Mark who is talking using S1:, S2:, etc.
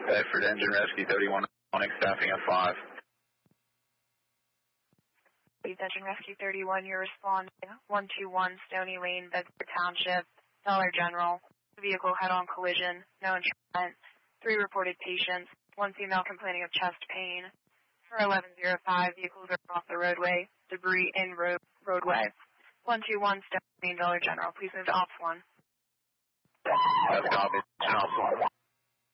S1: Bedford Engine Rescue 31, morning, staffing at 5.
S2: Engine Rescue 31, you're responding 121 Stony Lane, Bedford Township, Dollar General. Vehicle head-on collision, no insurance. 3 reported patients, 1 female complaining of chest pain. For 1105, vehicles are off the roadway, debris in roadway. 121 Stony Lane, Dollar General. Please move to Ops 1.
S1: That's copy. Ops 1.